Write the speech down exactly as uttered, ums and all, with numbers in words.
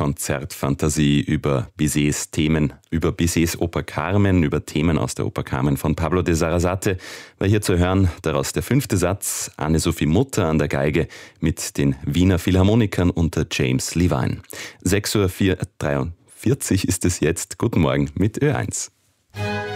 Konzertfantasie über Bizets Themen, über Bizets Oper Carmen, über Themen aus der Oper Carmen von Pablo de Sarasate war hier zu hören. Daraus der fünfte Satz, Anne-Sophie Mutter an der Geige mit den Wiener Philharmonikern unter James Levine. sechs Uhr dreiundvierzig ist es jetzt. Guten Morgen mit Ö eins.